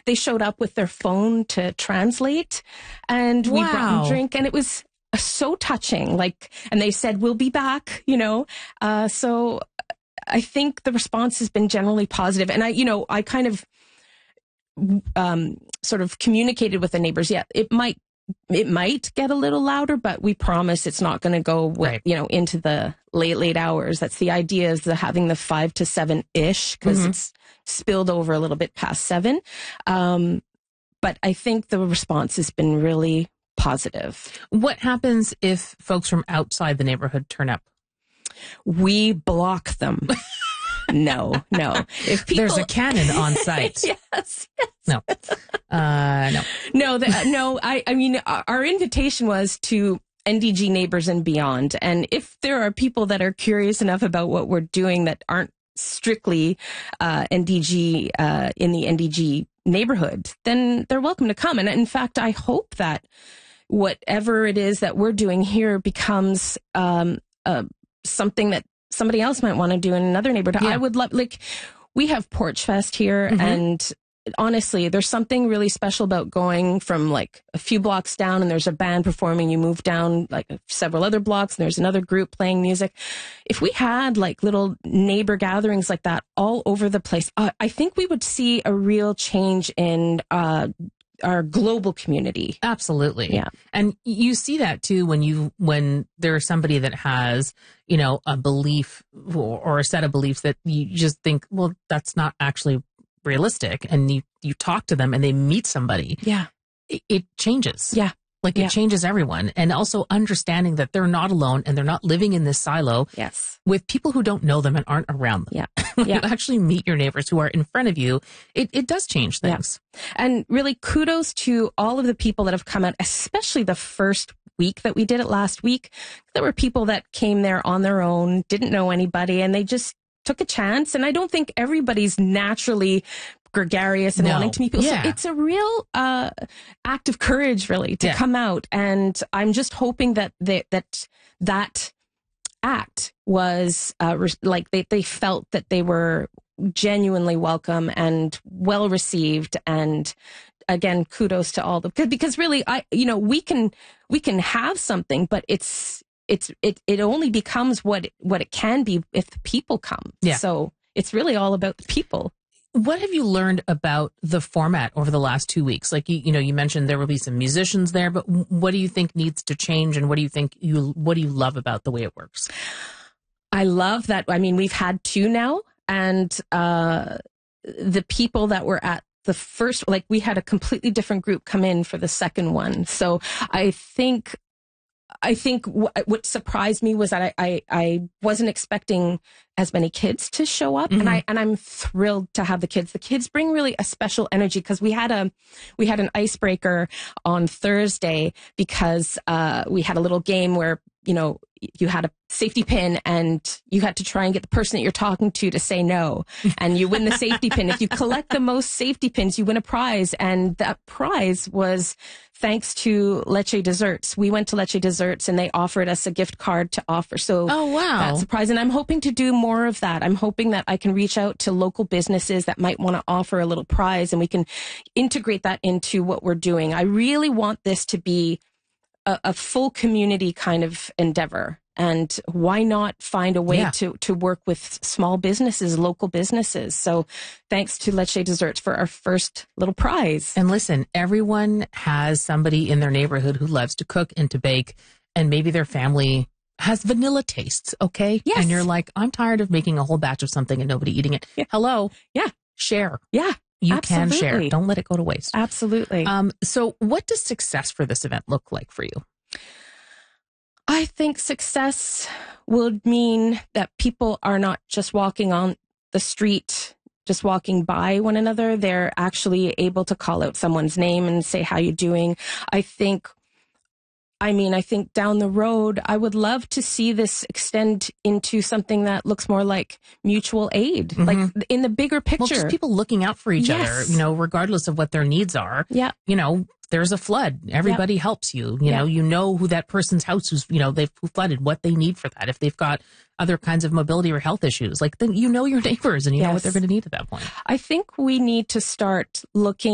they showed up with their phone to translate, and we brought them drink, and it was so touching. Like, and they said, we'll be back, so I think the response has been generally positive. And I kind of sort of communicated with the neighbors. Yeah, it might get a little louder, but we promise it's not going to go into the late hours. That's the idea, is having the 5 to 7-ish, because it's spilled over a little bit past 7. But I think the response has been really positive. What happens if folks from outside the neighborhood turn up? We block them. No. If people... There's a cannon on site. Yes. No. No. I mean, our invitation was to NDG neighbors and beyond. And if there are people that are curious enough about what we're doing that aren't strictly NDG in the NDG neighborhood, then they're welcome to come. And in fact, I hope that whatever it is that we're doing here becomes something that somebody else might want to do in another neighborhood. Yeah. I would love, we have Porch Fest here, and honestly, there's something really special about going from like a few blocks down and there's a band performing. You move down like several other blocks and there's another group playing music. If we had like little neighbor gatherings like that all over the place, I think we would see a real change in our global community. Absolutely. Yeah. And you see that too when there's somebody that has, a belief or a set of beliefs that you just think, well, that's not actually realistic. And you talk to them and they meet somebody. Yeah. It changes. Yeah. It changes everyone. And also understanding that they're not alone and they're not living in this silo with people who don't know them and aren't around them. Yeah. When you actually meet your neighbors who are in front of you, it does change things. Yeah. And really kudos to all of the people that have come out, especially the first week that we did it last week. There were people that came there on their own, didn't know anybody, and they just took a chance. And I don't think everybody's naturally gregarious and wanting to meet people. Yeah. So it's a real act of courage, really, to come out. And I'm just hoping that that act was they felt that they were genuinely welcome and well received. And again, kudos to all because really, we can have something, but it only becomes what it can be if the people come. Yeah. So it's really all about the people. What have you learned about the format over the last 2 weeks? Like, you mentioned there will be some musicians there, but what do you think needs to change? And what do you love about the way it works? I love that. I mean, we've had 2 now, and the people that were at the first, we had a completely different group come in for the second one. So I think what surprised me was that I wasn't expecting as many kids to show up, and I'm thrilled to have the kids. The kids bring really a special energy, because we had an icebreaker on Thursday, because we had a little game where you had a safety pin and you had to try and get the person that you're talking to say no, and you win the safety pin. If you collect the most safety pins, you win a prize, and that prize was thanks to Leche Desserts. We went to Leche Desserts and they offered us a gift card to offer. So oh wow, that's a prize, and I'm hoping to do more of that. I'm hoping that I can reach out to local businesses that might want to offer a little prize, and we can integrate that into what we're doing. I really want this to be a full community kind of endeavor. And why not find a way to work with small businesses, local businesses? So thanks to Leche Desserts for our first little prize. And listen, everyone has somebody in their neighborhood who loves to cook and to bake, and maybe their family has vanilla tastes, okay? Yes. And you're like, I'm tired of making a whole batch of something and nobody eating it. Yeah. Hello. Yeah. Share. Yeah. You Absolutely. can share. Don't let it go to waste. Absolutely. So what does success for this event look like for you? I think success would mean that people are not just walking on the street, just walking by one another. They're actually able to call out someone's name and say, how you doing? I think down the road, I would love to see this extend into something that looks more like mutual aid, like in the bigger picture. Well, just people looking out for each other, regardless of what their needs are. Yeah. There's a flood. Everybody helps you. You know who that person's house is, they've flooded, what they need for that. If they've got other kinds of mobility or health issues, then your neighbors and you know what they're going to need at that point. I think we need to start looking